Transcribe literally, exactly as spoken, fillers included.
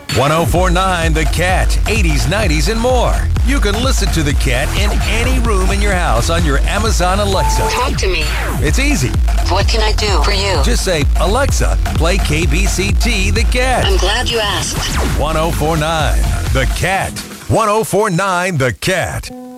ten forty-nine The Cat, eighties, nineties, and more. You can listen to The Cat in any room in your house on your Amazon Alexa. Talk to me. It's easy. What can I do for you? Just say, Alexa, play K B C T The Cat. I'm glad you asked. ten forty-nine The Cat. ten forty-nine The Cat.